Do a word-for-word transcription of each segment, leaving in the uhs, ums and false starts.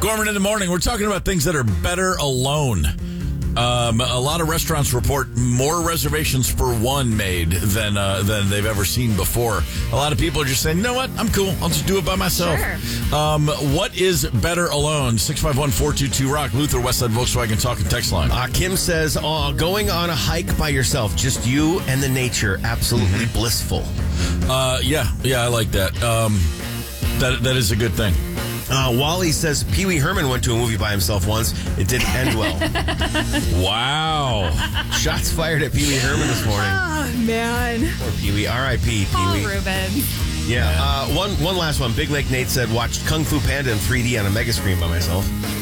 Gorman in the morning. We're talking about things that are better alone. Um, a lot of restaurants report more reservations for one made than uh, than they've ever seen before. A lot of people are just saying, you know what? I'm cool. I'll just do it by myself. Sure. Um, what is better alone? six five one, four two two, rock. Luther, Westside Volkswagen Talk and Text Line. Uh, Kim says, oh, going on a hike by yourself, just you and the nature, absolutely Mm-hmm. blissful. Uh, yeah, yeah, I like that. Um, that that is a good thing. Uh, Wally says Pee Wee Herman went to a movie by himself once. It didn't end well. Wow. Shots fired at Pee Wee Herman this morning. Oh, man. Poor Pee Wee. R I P Pee Paul Wee. Rubin. Yeah. Uh, one one last one. Big Lake Nate said, watched Kung Fu Panda in three D on a mega screen by myself.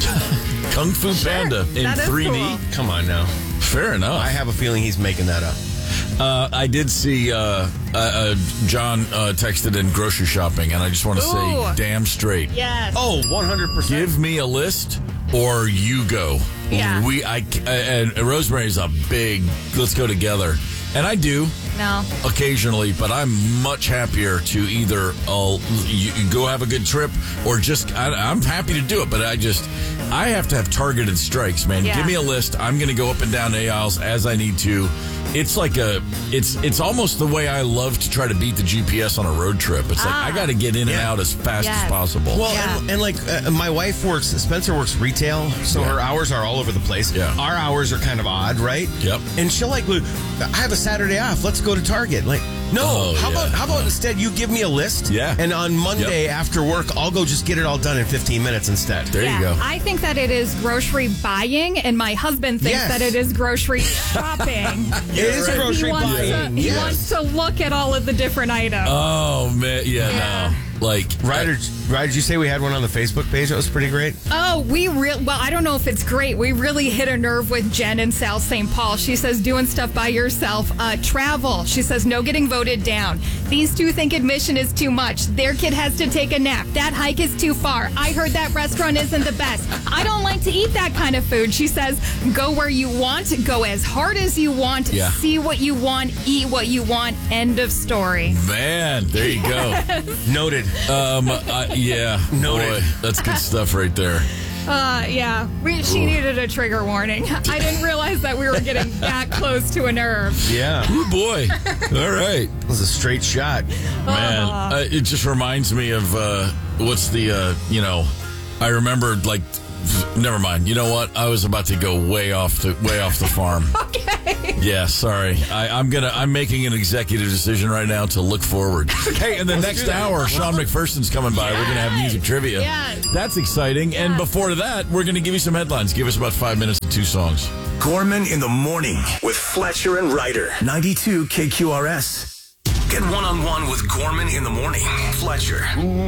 Kung Fu Panda in That is three D? cool. Come on now. Fair enough. I have a feeling he's making that up. Uh, I did see uh, uh, uh, John uh, texted in grocery shopping, and I just want to say, Ooh. damn straight. Yes. Oh, one hundred percent. Give me a list, or you go. Yeah. We, I, and Rosemary's a big, let's go together. And I do No. occasionally, but I'm much happier to either uh, you, you go have a good trip, or just, I, I'm happy to do it, but I just, I have to have targeted strikes, man. Yeah. Give me a list. I'm going to go up and down the aisles as I need to. It's like a, it's it's almost the way I love to try to beat the G P S on a road trip. It's like, Ah. I got to get in and Yeah. out as fast Yes. as possible. Well, Yeah. and, and like uh, my wife works, Spencer works retail, so Yeah. her hours are all over the place. Yeah. Our hours are kind of odd, right? Yep. And she'll like, "Look, I have a Saturday off. Let's go to Target. Like, no. Oh, how yeah. about how about instead you give me a list? Yeah. And on Monday Yep. after work, I'll go just get it all done in fifteen minutes instead. There yeah, you go. I think that it is grocery buying, and my husband thinks Yes. that it is grocery shopping. It is right. grocery he wants buying. To, he Yes. wants to look at all of the different items. Oh, man. Yeah, Yeah. no. Like, Ryder, Ryder, did you say we had one on the Facebook page that was pretty great? Oh, we real well. I don't know if it's great. We really hit a nerve with Jen in South Saint Paul. She says doing stuff by yourself. Uh, travel. She says no getting voted down. These two think admission is too much. Their kid has to take a nap. That hike is too far. I heard that restaurant isn't the best. I don't like to eat that kind of food. She says go where you want. Go as hard as you want. Yeah. See what you want. Eat what you want. End of story. man, there you go. Noted. Um, uh, yeah, Noted. boy, that's good stuff right there. Uh, yeah. We, she needed a trigger warning. I didn't realize that we were getting that close to a nerve. Yeah. Oh boy! All right, It was a straight shot. man. Uh. Uh, it just reminds me of uh, what's the uh, you know, I remembered like. Never mind. You know what? I was about to go way off the way off the farm. Okay. Yeah, sorry. I, I'm gonna. I'm making an executive decision right now to look forward. Hey, in the next hour, Sean McPherson's coming by. We're gonna have music trivia. Yes. That's exciting. And Yes. before that, we're gonna give you some headlines. Give us about five minutes and two songs. Gorman in the morning with Fletcher and Ryder. ninety-two K Q R S. Get one-on-one with Gorman in the morning. Fletcher.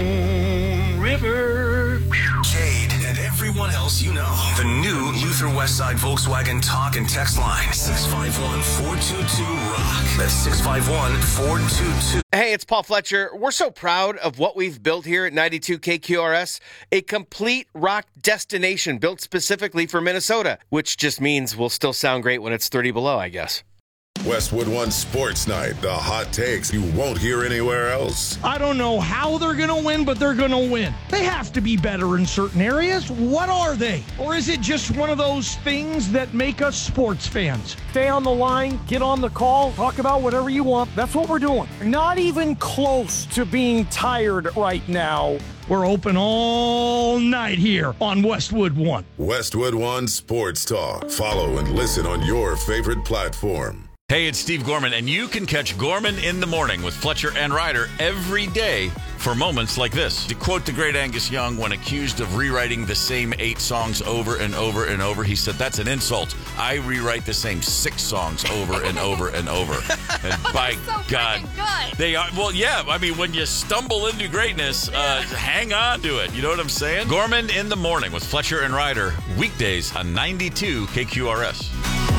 River. Jade and everyone else you know. The new Luther Westside Volkswagen Talk and Text Line. six five one, four two two, rock. That's six five one, four two two. Hey, it's Paul Fletcher. We're so proud of what we've built here at ninety-two K Q R S, a complete rock destination built specifically for Minnesota, which just means we'll still sound great when it's thirty below, I guess. Westwood One Sports Night. The hot takes you won't hear anywhere else. I don't know how they're going to win, but they're going to win. They have to be better in certain areas. What are they? Or is it just one of those things that make us sports fans? Stay on the line, get on the call, talk about whatever you want. That's what we're doing. Not even close to being tired right now. We're open all night here on Westwood One. Westwood One Sports Talk. Follow and listen on your favorite platform. Hey, it's Steve Gorman, and you can catch Gorman in the morning with Fletcher and Ryder every day for moments like this. To quote the great Angus Young, when accused of rewriting the same eight songs over and over and over, he said, that's an insult. I rewrite the same six songs over and over and over. And by so God, freaking good. they are, well, yeah, I mean, when you stumble into greatness, uh, hang on to it. You know what I'm saying? Gorman in the morning with Fletcher and Ryder, weekdays on ninety-two K Q R S.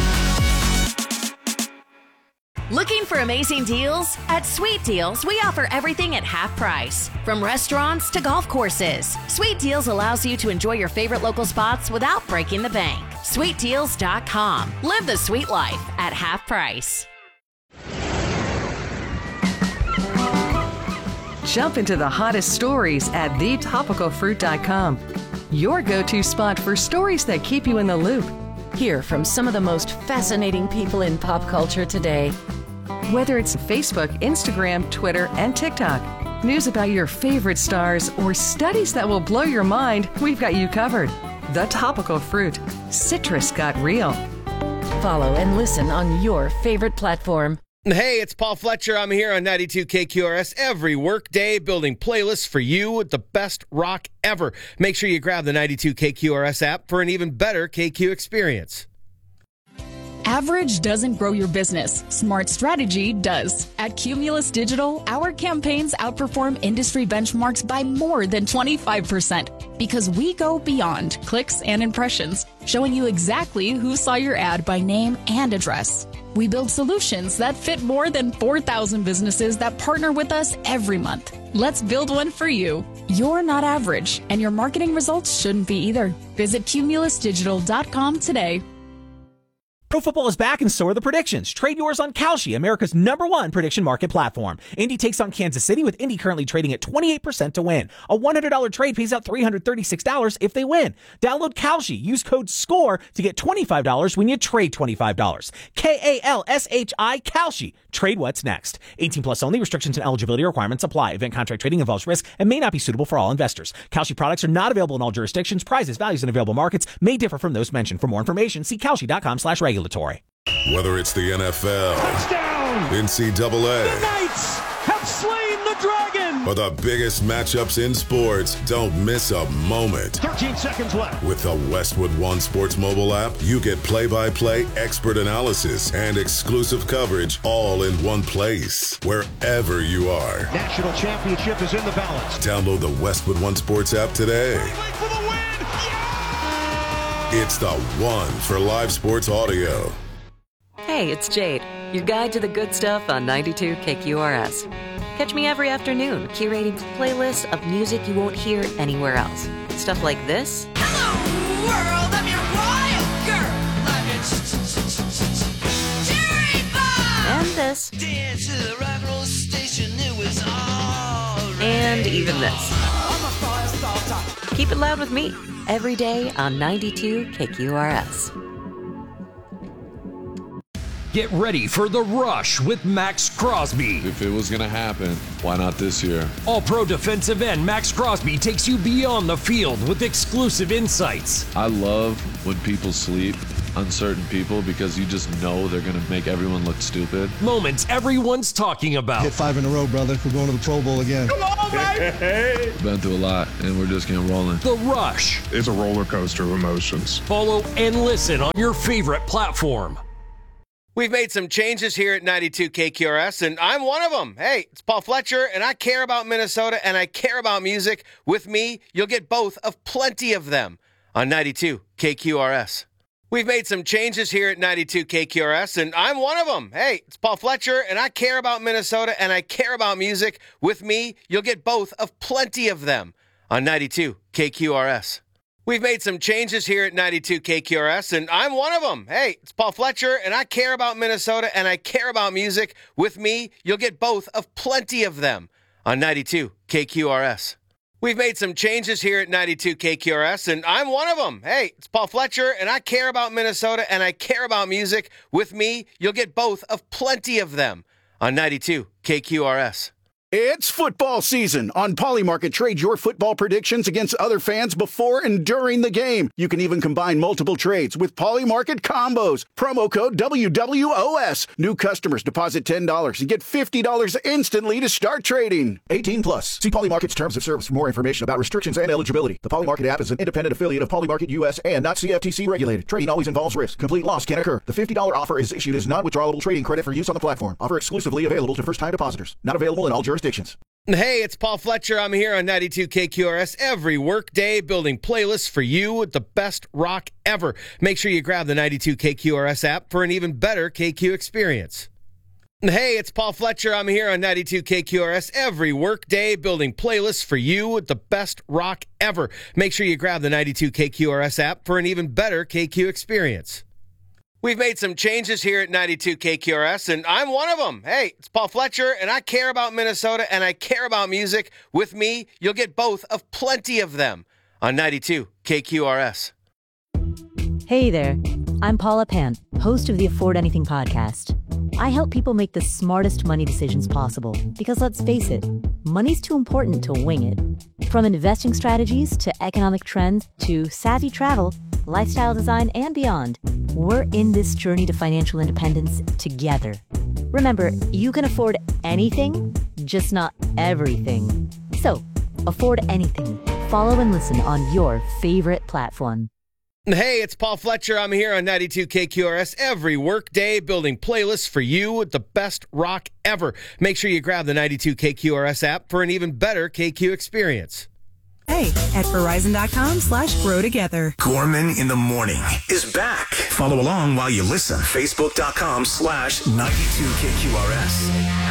Looking for amazing deals? At Sweet Deals, we offer everything at half price. From restaurants to golf courses, Sweet Deals allows you to enjoy your favorite local spots without breaking the bank. sweet deals dot com. Live the sweet life at half price. Jump into the hottest stories at the topical fruit dot com. your go-to spot for stories that keep you in the loop. Hear from some of the most fascinating people in pop culture today. Whether it's Facebook, Instagram, Twitter, and TikTok, news about your favorite stars, or studies that will blow your mind, we've got you covered. The Topical Fruit. Citrus got real. Follow and listen on your favorite platform. Hey, it's Paul Fletcher. I'm here on ninety-two K Q R S every workday building playlists for you with the best rock ever. Make sure you grab the ninety-two K Q R S app for an even better K Q experience. Average doesn't grow your business. Smart strategy does. At Cumulus Digital, our campaigns outperform industry benchmarks by more than twenty-five percent because we go beyond clicks and impressions, showing you exactly who saw your ad by name and address. We build solutions that fit more than four thousand businesses that partner with us every month. Let's build one for you. You're not average, and your marketing results shouldn't be either. Visit cumulus digital dot com today. Pro football is back, and so are the predictions. Trade yours on Kalshi, America's number one prediction market platform. Indy takes on Kansas City, with Indy currently trading at twenty-eight percent to win. A one hundred dollars trade pays out three hundred thirty-six dollars if they win. Download Kalshi. Use code SCORE to get twenty-five dollars when you trade twenty-five dollars. K A L S H I, Kalshi. Trade what's next. eighteen plus only. Restrictions and eligibility requirements apply. Event contract trading involves risk and may not be suitable for all investors. Kalshi products are not available in all jurisdictions. Prices, values, and available markets may differ from those mentioned. For more information, see kalshi dot com slash regulatory. Whether it's the N F L, Touchdown! N C double A, The Knights have slain the dragon! or the biggest matchups in sports, don't miss a moment. thirteen seconds left. With the Westwood One Sports mobile app, you get play-by-play expert analysis and exclusive coverage all in one place, wherever you are. National championship is in the balance. Download the Westwood One Sports app today. For the win! Yeah! It's the one for live sports audio. Hey, it's Jade, your guide to the good stuff on ninety-two K Q R S. Catch me every afternoon, curating playlists of music you won't hear anywhere else. Stuff like this. Hello, world, I'm your wild girl. I'm your cherry bomb. And this. Dance to the rock and roll station, it was all right. And even this. I'm a fire starter. Keep it loud with me, every day on ninety-two K Q R S. Get ready for The Rush with Max Crosby. If it was going to happen, why not this year? All-pro defensive end Max Crosby takes you beyond the field with exclusive insights. I love when people sleep on certain people because you just know they're going to make everyone look stupid. Moments everyone's talking about. Hit five in a row, brother. We're going to the Pro Bowl again. Come on, baby! We've been through a lot, and we're just getting rolling. The Rush. It's a roller coaster of emotions. Follow and listen on your favorite platform. We've made some changes here at ninety-two K Q R S, and I'm one of them. Hey, it's Paul Fletcher, and I care about Minnesota, and I care about music. With me, you'll get both of plenty of them on ninety-two K Q R S. We've made some changes here at ninety-two K Q R S, and I'm one of them. Hey, it's Paul Fletcher, and I care about Minnesota, and I care about music. With me, you'll get both of plenty of them on ninety-two K Q R S. We've made some changes here at ninety-two K Q R S, and I'm one of them. Hey, it's Paul Fletcher, and I care about Minnesota, and I care about music. With me, you'll get both of plenty of them on ninety-two K Q R S. We've made some changes here at ninety-two K Q R S, and I'm one of them. Hey, it's Paul Fletcher, and I care about Minnesota, and I care about music. With me, you'll get both of plenty of them on ninety-two K Q R S. It's football season. On Polymarket, trade your football predictions against other fans before and during the game. You can even combine multiple trades with Polymarket combos. Promo code W W O S. New customers deposit ten dollars and get fifty dollars instantly to start trading. eighteen plus. See Polymarket's terms of service for more information about restrictions and eligibility. The Polymarket app is an independent affiliate of Polymarket U S and not C F T C regulated. Trading always involves risk. Complete loss can occur. The fifty dollars offer is issued as non-withdrawable trading credit for use on the platform. Offer exclusively available to first-time depositors. Not available in all jurisdictions. Hey, it's Paul Fletcher. I'm here on ninety-two K Q R S every workday building playlists for you with the best rock ever. Make sure you grab the ninety-two K Q R S app for an even better K Q experience. Hey, it's Paul Fletcher. I'm here on ninety-two K Q R S every workday building playlists for you with the best rock ever. Make sure you grab the ninety-two K Q R S app for an even better K Q experience. We've made some changes here at ninety-two K Q R S, and I'm one of them. Hey, it's Paul Fletcher, and I care about Minnesota, and I care about music. With me, you'll get both of plenty of them on ninety-two K Q R S. Hey there, I'm Paula Pant, host of the Afford Anything podcast. I help people make the smartest money decisions possible because, let's face it, money's too important to wing it. From investing strategies to economic trends to savvy travel, lifestyle design, and beyond, we're in this journey to financial independence together. Remember, you can afford anything, just not everything. So, afford anything. Follow and listen on your favorite platform. Hey, it's Paul Fletcher. I'm here on ninety-two K Q R S every workday, building playlists for you with the best rock ever. Make sure you grab the ninety-two K Q R S app for an even better K Q experience. Hey, at Verizon.com slash grow together. Gorman in the Morning is back. Follow along while you listen. Facebook.com slash 92KQRS.